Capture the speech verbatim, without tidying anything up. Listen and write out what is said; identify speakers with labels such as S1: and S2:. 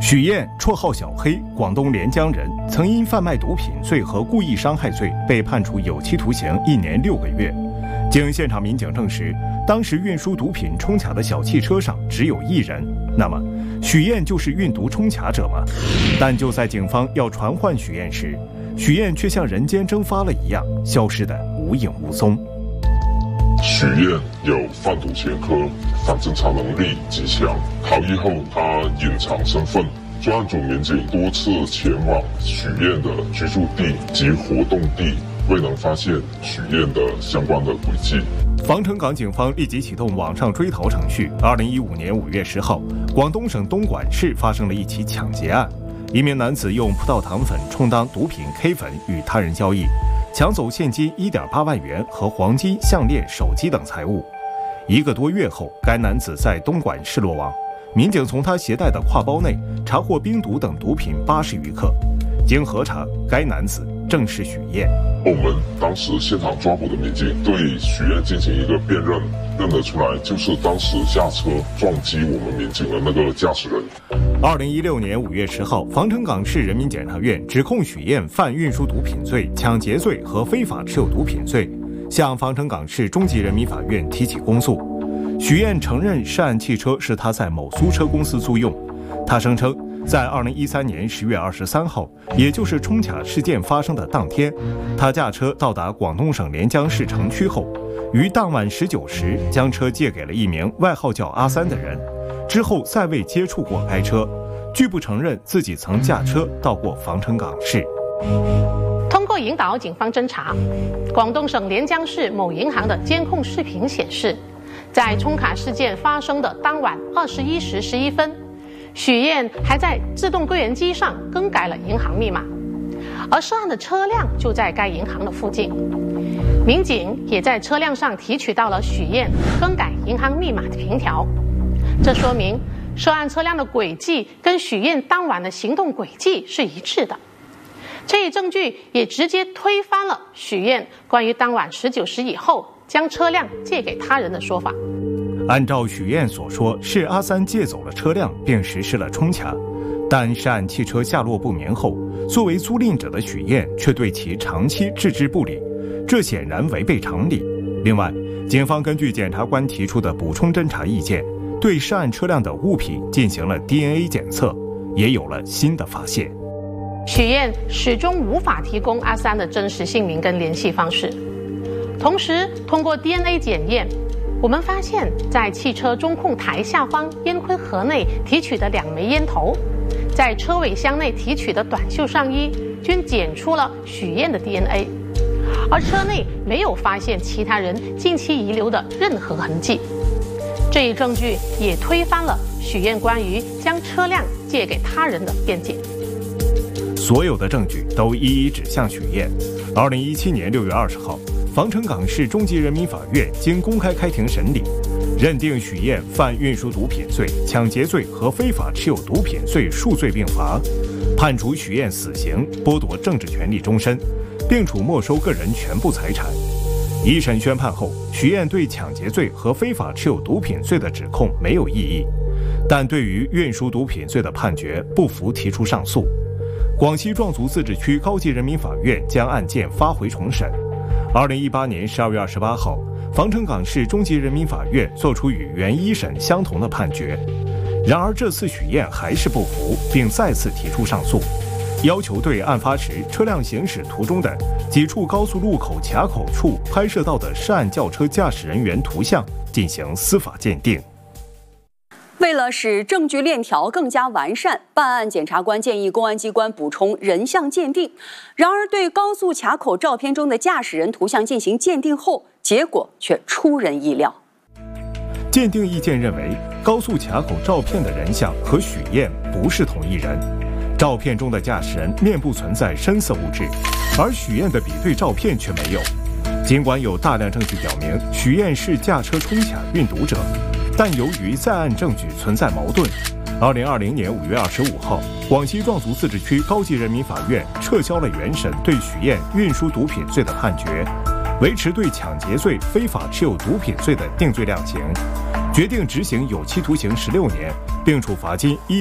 S1: 许燕，绰号小黑，广东连江人，曾因贩卖毒品罪和故意伤害罪被判处有期徒刑一年六个月。经现场民警证实，当时运输毒品冲卡的小汽车上只有一人。那么，许燕就是运毒冲卡者吗？但就在警方要传唤许燕时，许燕却像人间蒸发了一样，消失得无影无踪。
S2: 许燕有贩毒前科，反侦查能力极强。逃逸后，他隐藏身份。专案组民警多次前往许燕的居住地及活动地，未能发现许燕的相关的轨迹。
S1: 防城港警方立即启动网上追逃程序。二零一五年五月十号，广东省东莞市发生了一起抢劫案，一名男子用葡萄糖粉充当毒品 K 粉与他人交易，抢走现金 一点八万元和黄金、项链、手机等财物。一个多月后，该男子在东莞市落网。民警从他携带的挎包内查获冰毒等毒品八十余克。经核查，该男子正是许燕。
S2: 我们当时现场抓捕的民警对许燕进行一个辨认，认得出来就是当时下车撞击我们民警的那个驾驶人。
S1: 二零一六年五月十号，防城港市人民检察院指控许燕犯运输毒品罪、抢劫罪和非法持有毒品罪，向防城港市中级人民法院提起公诉。许燕承认涉案汽车是他在某租车公司租用。他声称，在二零一三年十月二十三号，也就是冲卡事件发生的当天，他驾车到达广东省连江市城区后，于当晚十九时将车借给了一名外号叫阿三的人，之后再未接触过该车，拒不承认自己曾驾车到过防城港市。
S3: 通过引导警方侦查，广东省连江市某银行的监控视频显示，在冲卡事件发生的当晚二十一时十一分，许燕还在自动柜员机上更改了银行密码，而涉案的车辆就在该银行的附近。民警也在车辆上提取到了许燕更改银行密码的凭条，这说明涉案车辆的轨迹跟许燕当晚的行动轨迹是一致的。这一证据也直接推翻了许燕关于当晚十九时以后将车辆借给他人的说法。
S1: 按照许燕所说，是阿三借走了车辆并实施了冲卡，但涉案汽车下落不明后，作为租赁者的许燕却对其长期置之不理，这显然违背常理。另外，警方根据检察官提出的补充侦查意见，对涉案车辆的物品进行了 D N A 检测，也有了新的发现。
S3: 许燕始终无法提供阿三的真实姓名跟联系方式。同时，通过 D N A 检验，我们发现，在汽车中控台下方烟灰盒内提取的两枚烟头，在车尾箱内提取的短袖上衣均检出了许燕的 D N A， 而车内没有发现其他人近期遗留的任何痕迹。这一证据也推翻了许燕关于将车辆借给他人的辩解。
S1: 所有的证据都一一指向许燕。二零一七年六月二十号，防城港市中级人民法院经公开开庭审理，认定许燕犯运输毒品罪、抢劫罪和非法持有毒品罪数罪并罚，判处许燕死刑，剥夺政治权利终身，并处没收个人全部财产。一审宣判后，许燕对抢劫罪和非法持有毒品罪的指控没有异议，但对于运输毒品罪的判决不服提出上诉。广西壮族自治区高级人民法院将案件发回重审。二零一八年十二月二十八号，防城港市中级人民法院作出与原一审相同的判决。然而这次许燕还是不服，并再次提出上诉，要求对案发时车辆行驶途中的几处高速路口卡口处拍摄到的涉案轿车驾驶人员图像进行司法鉴定。
S4: 为了使证据链条更加完善，办案检察官建议公安机关补充人像鉴定。然而，对高速卡口照片中的驾驶人图像进行鉴定后，结果却出人意料。
S1: 鉴定意见认为，高速卡口照片的人像和许燕不是同一人。照片中的驾驶人面部存在深色物质，而许燕的比对照片却没有。尽管有大量证据表明许燕是驾车冲卡运毒者，但由于在案证据存在矛盾，二零二零年五月二十五号，广西壮族自治区高级人民法院撤销了原审对许燕运输毒品罪的判决，维持对抢劫罪、非法持有毒品罪的定罪量刑，决定执行有期徒刑十六年，并处罚金一。